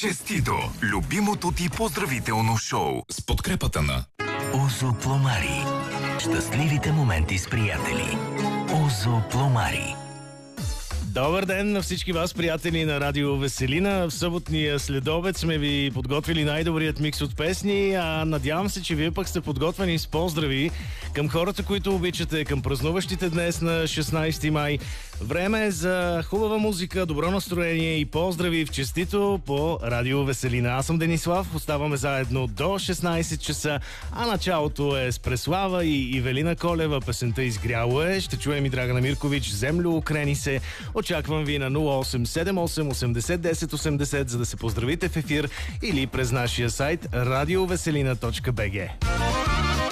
Честито! Любимото ти поздравително шоу с подкрепата на Озо Пломари. Щастливите моменти с приятели. Озо Пломари. Добър ден на всички вас, приятели на Радио Веселина. В съботния следобед сме ви подготвили най-добрият микс от песни, а надявам се, че вие пък сте подготвени с поздрави към хората, които обичате, към празнуващите днес на 16 май. Време е за хубава музика, добро настроение и поздрави в честито по Радио Веселина. Аз съм Денислав, оставаме заедно до 16 часа, а началото е с Преслава и Ивелина Колева. Песента "Изгряло е". Ще чуем и Драгана Миркович "Землю, окрени се". Очаквам ви на 0878 80 10 80, за да се поздравите в ефир или през нашия сайт radioveselina.bg.